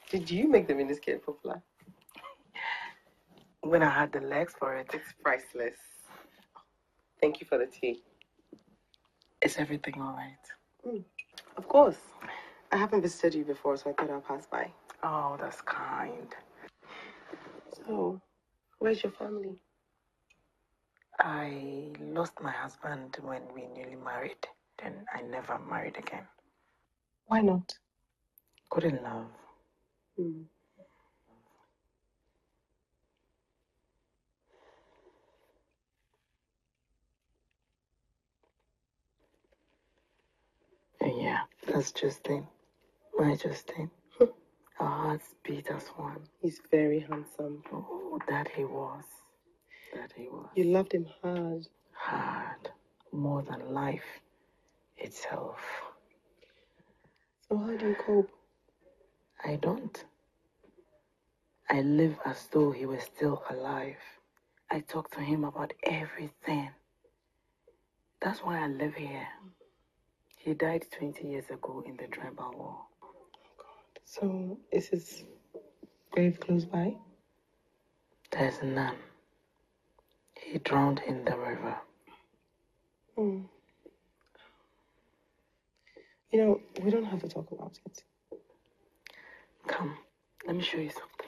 Did you make the miniskirt popular? When I had the legs for it. It's priceless. Thank you for the tea. Is everything all right? Of course. I haven't visited you before, so I thought I'll pass by. Oh, that's kind. So, where's your family? I lost my husband when we newly married. Then I never married again. Why not? Couldn't love. Yeah, that's Justin. My Justin. Our hearts beat as one. He's very handsome. Oh, that he was. That he was. You loved him hard. Hard. More than life itself. So how do you cope? I don't. I live as though he was still alive. I talk to him about everything. That's why I live here. He died 20 years ago in the tribal war. Oh, God. So, is his grave close by? There's none. He drowned in the river. You know, we don't have to talk about it. Come, let me show you something.